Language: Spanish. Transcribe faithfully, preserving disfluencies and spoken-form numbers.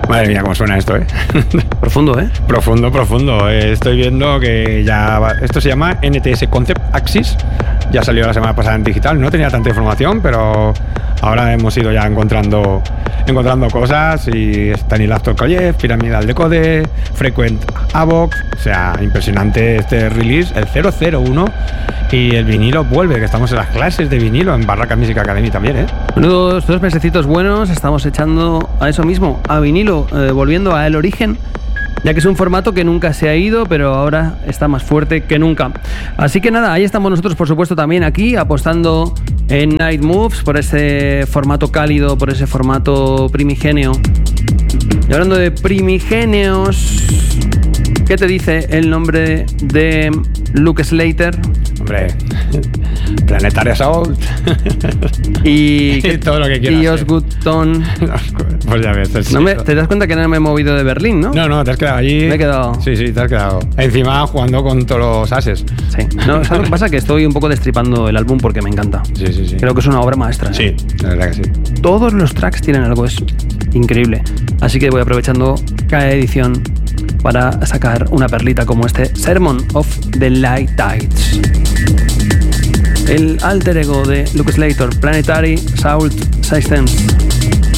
Madre mía, cómo suena esto, ¿eh? Profundo, ¿eh? Profundo, profundo. Eh, estoy viendo que ya va... Esto se llama N T S Concept Axis. Ya salió la semana pasada en digital. No tenía tanta información, pero ahora hemos ido ya encontrando encontrando cosas. Y Stanislavski Kolev, Pyramidal Decode, Frequent Avox. O sea, impresionante este release, el cero cero uno. Y el vinilo vuelve, que estamos en las clases de vinilo en Barraca Music Academy también, ¿eh? Unos dos mesecitos buenos estamos echando a eso mismo, a vinilo, eh, volviendo a el origen, ya que es un formato que nunca se ha ido, pero ahora está más fuerte que nunca. Así que nada, ahí estamos nosotros, por supuesto, también aquí, apostando en Night Moves por ese formato cálido, por ese formato primigenio. Y hablando de primigenios, ¿qué te dice el nombre de Luke Slater? Hombre, Planetary Assault y, y todo lo que quieras. Y Osgoodton. Pues ya ves. No me, te das cuenta que no me he movido de Berlín, ¿no? No, no, te has quedado allí. Me he quedado. Sí, sí, te has quedado. Encima jugando con todos los ases. Sí. No, ¿sabes lo que pasa? Que estoy un poco destripando el álbum porque me encanta. Sí, sí, sí. Creo que es una obra maestra, ¿eh? Sí, la verdad que sí. Todos los tracks tienen algo, es increíble. Así que voy aprovechando cada edición para sacar una perlita como este Sermon of the Light Tides. El alter ego de Luke Slater, Planetary Assault Systems.